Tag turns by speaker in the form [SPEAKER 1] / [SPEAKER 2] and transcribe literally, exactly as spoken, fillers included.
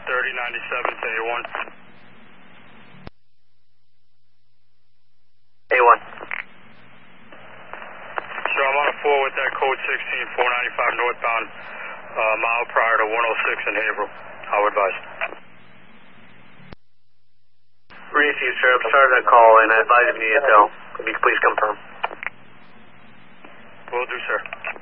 [SPEAKER 1] thirty ninety-seven to A one.
[SPEAKER 2] A one.
[SPEAKER 1] So I'm on a four with that code sixteen, four ninety-five northbound, uh, mile prior to one oh six in Haverhill. How advised?
[SPEAKER 2] Received, sir. I'm starting to call and I advise if you need intel. If you could please confirm.
[SPEAKER 1] Will do, sir.